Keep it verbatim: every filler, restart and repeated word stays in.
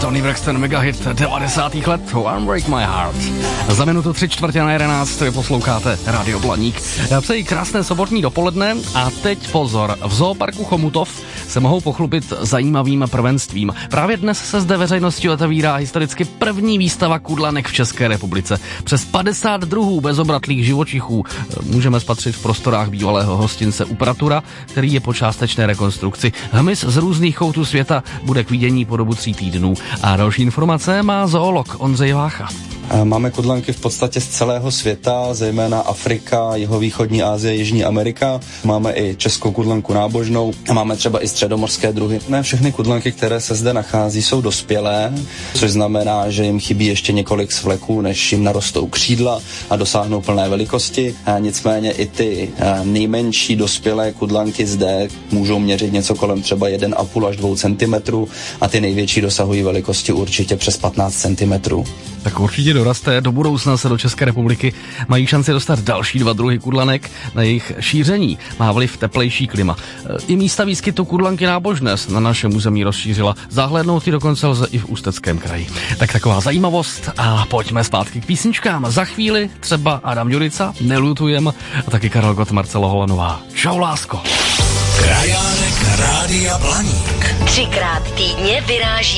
Tony Braxton, megahit devadesátých let, Unbreak My Heart. Za minutu tři čtvrtě na jedenáct posloucháte Radio Blaník. Přeji krásné sobotní dopoledne a teď pozor, v zooparku Chomutov se mohou pochlubit zajímavým prvenstvím. Právě dnes se zde veřejnosti otevírá historicky první výstava kudlanek v České republice. Přes padesát druhů bezobratlých živočichů můžeme spatřit v prostorách bývalého hostince Upratura, který je po částečné rekonstrukci. Hmyz z různých koutů světa bude k vidění po dobu tří týdnů. A další informace má zoolog Ondřej Vácha. Máme kudlanky v podstatě z celého světa, zejména Afrika, jihovýchodní Asie, Jižní Amerika. Máme i českou kudlanku nábožnou a máme třeba i středomorské druhy. Ne všechny kudlanky, které se zde nachází, jsou dospělé, což znamená, že jim chybí ještě několik svleků, než jim narostou křídla a dosáhnou plné velikosti. A nicméně i ty nejmenší dospělé kudlanky zde můžou měřit něco kolem třeba jedna a půl až dvou centimetrů a ty největší dosahují velikosti určitě přes patnáct centimetrů. Tak určitě doroste, do budoucna se do České republiky mají šanci dostat další dva druhy kudlanek. Na jejich šíření má vliv teplejší klima. I místa výskytu kudlanky nábožné na našem území rozšířila. Zahlédnout ji dokonce lze i v Ústeckém kraji. Tak taková zajímavost a pojďme zpátky k písničkám. Za chvíli třeba Adam Ďurica, Nelutujem, a taky Karel Gott, Marcela Holanová. Čau, lásko. Krajánek Rádia Blaník. Třikrát týdně vyráží